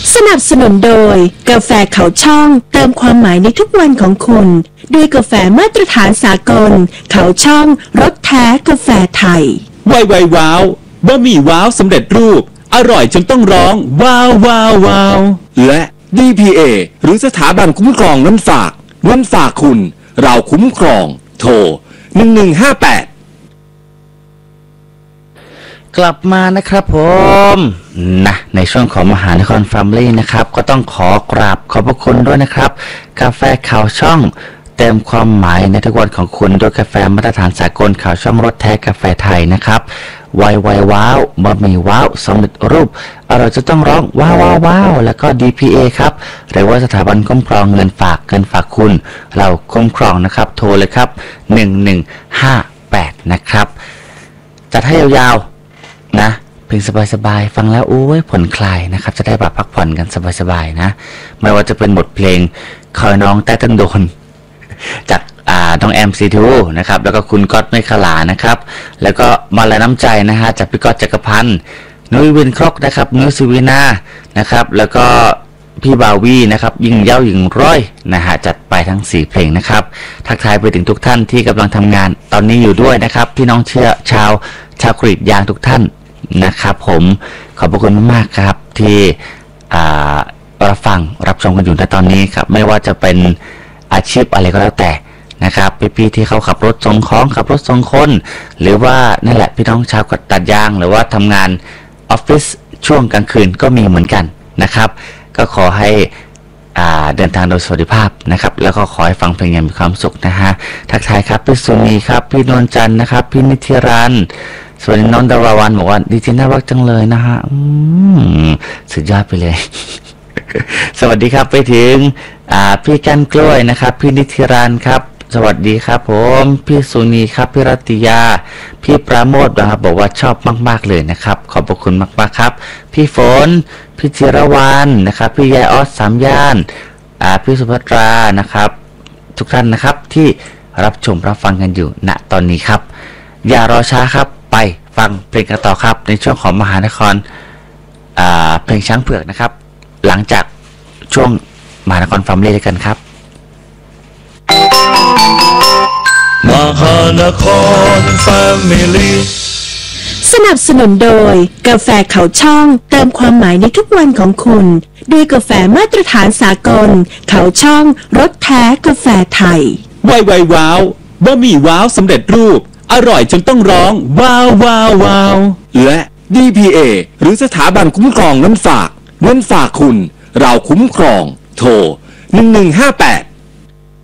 สนับสนุนโดยกาแฟเขาช่องเติมความหมายในทุกวันของคุณด้วยกาแฟมาตรฐานสากลเขาช่องรสแท้กาแฟไทยไวว้าวบะหมี่ว้าวสำเร็จรูปอร่อยจนต้องร้องว้าวว้าวว้าวและ DPA หรือสถาบันคุ้มครองเงินฝากคุณเราคุ้มครองโทร1158 กลับมานะครับผมนะในช่วงของมหานครแฟมิลี่นะครับก็ต้องขอกราบขอบพระคุณด้วยนะครับกาแฟข่าวช่องเต็มความหมายในทุกวันของคุณด้วยกาแฟมาตรฐานสากลข่าวช่องรสแท้กาแฟไทยนะครับไวว้าวบะหมี่ว้าวสำเร็จรูปเราจะต้องร้องว้าวว้าวแล้วก็ DPA ครับหรือว่าสถาบันคุ้มครองเงินฝากคุณเราคุ้มครองนะครับโทรเลยครับ1158นะครับจัดให้ยาวๆนะเพลงสบายๆฟังแล้วโอ้ยผ่อนคลายนะครับจะได้แบบพักผ่อนกันสบายๆนะไม่ว่าจะเป็นบทเพลงคอยน้องใต้ต้นโดนจากน้องแอมซีทูนะครับแล้วก็คุณก๊อตไม่ขลานะครับแล้วก็มาละน้ำใจนะฮะจากพี่ก๊อตจักรพันธ์นุ้ยวินครกนะครับนุ้ยสุวินานะครับแล้วก็พี่บาวีนะครับยิงเย้ายิงร้อยนะฮะจัดไปทั้ง4เพลงนะครับทักทายไปถึงทุกท่านที่กำลังทำงานตอนนี้อยู่ด้วยนะครับพี่น้องชาวกรีดยางทุกท่านนะครับผมขอบพระคุณมากๆครับที่รับชมกันอยู่ในตอนนี้ครับไม่ว่าจะเป็นอาชีพอะไรก็แล้วแต่นะครับพี่ๆที่เขาขับรถส่งของขับรถส่งคนหรือว่านั่นแหละพี่น้องชาวตัดยางหรือว่าทำงานออฟฟิศช่วงกลางคืนก็มีเหมือนกันนะครับก็ขอให้เดินทางโดยสวัสดิภาพนะครับแล้วก็ขอให้ฟังเพลงอย่างมีความสุขนะฮะทักทายครับพี่สุนีครับพี่นวลจันทร์นะครับพี่นิติรันส่วนน้องดาราวันบอกว่าดีที่น่ารักจังเลยนะฮะสุดยอดไปเลย สวัสดีครับไปถึงพี่กันกล้วยนะครับพี่นิติรันครับสวัสดีครับผมพี่สุนีครับพี่รัตยาพี่ปราโมทนะครับบอกว่าชอบมากๆเลยนะครับขอบพระคุณมากๆครับพี่ฝนพี่จิรวรรณนะครับพี่ยายออสสามย่านพี่สุภัตรานะครับทุกท่านนะครับที่รับชมรับฟังกันอยู่ณตอนนี้ครับอย่ารอช้าครับไปฟังเพลงกันต่อครับในช่วงของมหานครเพลงช้างเผือกนะครับหลังจากช่วงมหานครแฟมิลี่ด้วยกันครับมหานครแฟมิลี่สนับสนุนโดยกาแฟเขาช่องเติมความหมายในทุกวันของคุณด้วยกาแฟมาตรฐานสากลเขาช่องรสแท้กาแฟไทยไวว้าวบะหมี่ว้าวสำเร็จรูปอร่อยจนต้องร้องว้าวว้าวว้าวและ DPA หรือสถาบันคุ้มครองเงินฝากคุณเราคุ้มครองโทร1158